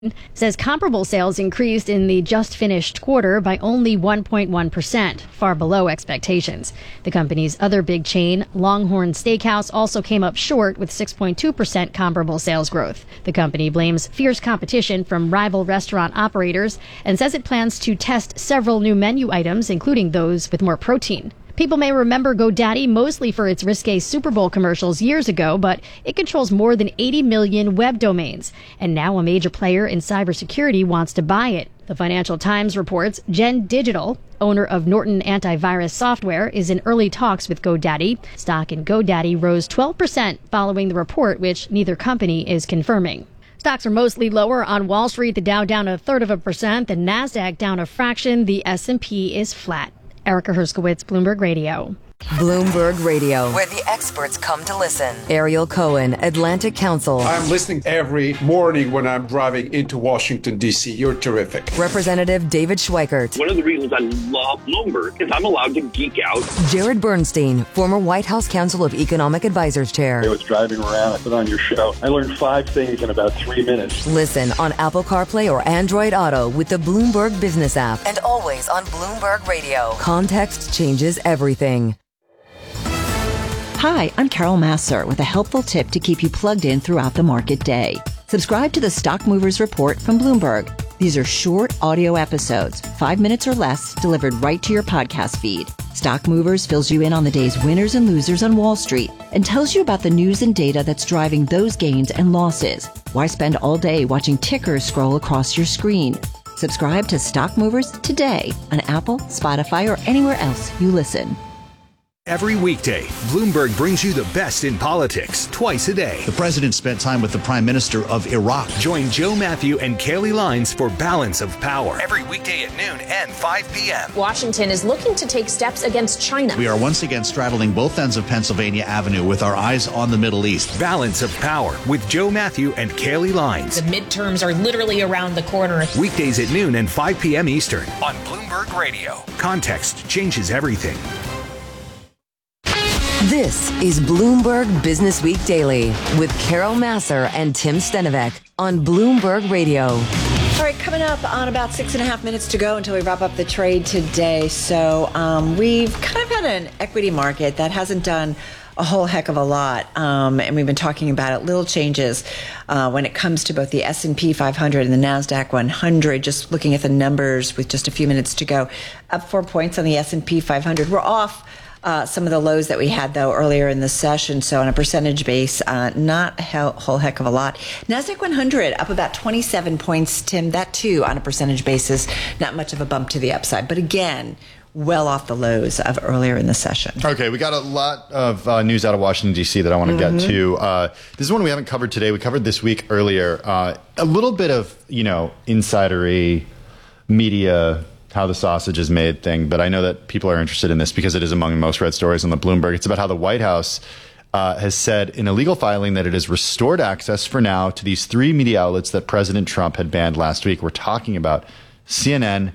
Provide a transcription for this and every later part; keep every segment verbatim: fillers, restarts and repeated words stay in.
says comparable sales increased in the just finished quarter by only one point one percent, far below expectations. The company's other big chain, Longhorn Steakhouse, also came up short with six point two percent comparable sales growth. The company blames fierce competition from rival restaurant operators and says it plans to test several new menu items, including those with more protein. People may remember GoDaddy mostly for its risque Super Bowl commercials years ago, but it controls more than eighty million web domains. And now a major player in cybersecurity wants to buy it. The Financial Times reports Gen Digital, owner of Norton Antivirus Software, is in early talks with GoDaddy. Stock in GoDaddy rose twelve percent following the report, which neither company is confirming. Stocks are mostly lower on Wall Street. The Dow down a third of a percent, the NASDAQ down a fraction, the S and P is flat. Erica Herskowitz, Bloomberg Radio. Bloomberg Radio, where the experts come to listen. Ariel Cohen, Atlantic Council. I'm listening every morning when I'm driving into Washington, D C. You're terrific. Representative David Schweikert. One of the reasons I love Bloomberg is I'm allowed to geek out. Jared Bernstein, former White House Council of Economic Advisors Chair. I was driving around, I put on your show. I learned five things in about three minutes. Listen on Apple CarPlay or Android Auto with the Bloomberg Business app. And always on Bloomberg Radio. Context changes everything. Hi, I'm Carol Massar with a helpful tip to keep you plugged in throughout the market day. Subscribe to the Stock Movers Report from Bloomberg. These are short audio episodes, five minutes or less, delivered right to your podcast feed. Stock Movers fills you in on the day's winners and losers on Wall Street and tells you about the news and data that's driving those gains and losses. Why spend all day watching tickers scroll across your screen? Subscribe to Stock Movers today on Apple, Spotify, or anywhere else you listen. Every weekday, Bloomberg brings you the best in politics twice a day. The president spent time with the prime minister of Iraq. Join Joe Matthew and Kaylee Lines for Balance of Power. Every weekday at noon and five p.m. Washington is looking to take steps against China. We are once again straddling both ends of Pennsylvania Avenue with our eyes on the Middle East. Balance of Power with Joe Matthew and Kaylee Lines. The midterms are literally around the corner. Weekdays at noon and five p.m. Eastern on Bloomberg Radio. Context changes everything. This is Bloomberg Business Week Daily with Carol Massar and Tim Stenovec on Bloomberg Radio. All right, coming up on about six and a half minutes to go until we wrap up the trade today. So um, we've kind of had an equity market that hasn't done a whole heck of a lot. Um, and we've been talking about it, little changes uh, when it comes to both the S and P five hundred and the NASDAQ one hundred. Just looking at the numbers with just a few minutes to go. Up four points on the S and P five hundred. We're off Uh, some of the lows that we had, though, earlier in the session. So on a percentage base, uh, not a hell, whole heck of a lot. NASDAQ one hundred up about twenty-seven points, Tim. That, too, on a percentage basis, not much of a bump to the upside. But again, well off the lows of earlier in the session. Okay, we got a lot of uh, news out of Washington, D C that I want to mm-hmm. get to. Uh, this is one we haven't covered today. We covered this week earlier. Uh, a little bit of, you know, insidery media, how the sausage is made thing, but I know that people are interested in this because it is among the most read stories on the Bloomberg. It's about how the White House uh, has said in a legal filing that it has restored access for now to these three media outlets that President Trump had banned last week. We're talking about C N N,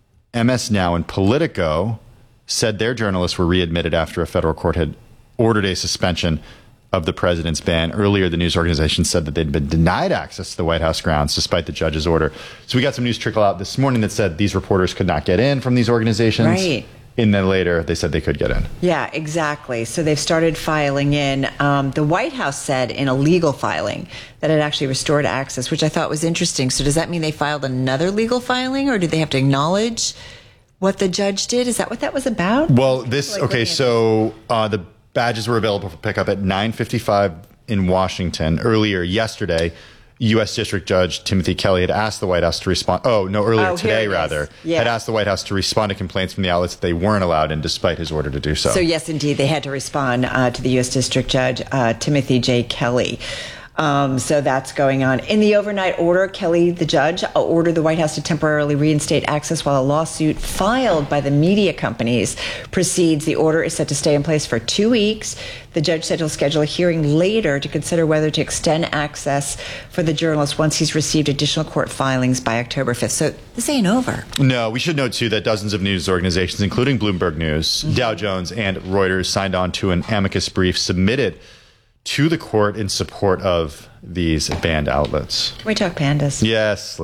M S Now, and Politico. Said their journalists were readmitted after a federal court had ordered a suspension of the president's ban. Earlier, the news organization said that they'd been denied access to the White House grounds despite the judge's order. So we got some news trickle out this morning that said these reporters could not get in from these organizations. Right. And then later, they said they could get in. Yeah, exactly. So they've started filing in. Um, the White House said in a legal filing that it actually restored access, which I thought was interesting. So does that mean they filed another legal filing, or did they have to acknowledge what the judge did? Is that what that was about? Well, this, like okay, so uh, the badges were available for pickup at nine fifty-five in Washington. Earlier yesterday, U S District Judge Timothy Kelly had asked the White House to respond. Oh, no, earlier oh, today, rather, yeah. had asked the White House to respond to complaints from the outlets that they weren't allowed in despite his order to do so. So, yes, indeed, they had to respond uh, to the U S District Judge uh, Timothy J. Kelly. Um, so that's going on. In the overnight order, Kelly, the judge, ordered the White House to temporarily reinstate access while a lawsuit filed by the media companies proceeds. The order is set to stay in place for two weeks. The judge said he'll schedule a hearing later to consider whether to extend access for the journalists once he's received additional court filings by October fifth. So this ain't over. No, we should note, too, that dozens of news organizations, including Bloomberg News, mm-hmm. Dow Jones, and Reuters, signed on to an amicus brief submitted to the court in support of these banned outlets. Can we talk pandas? Yes.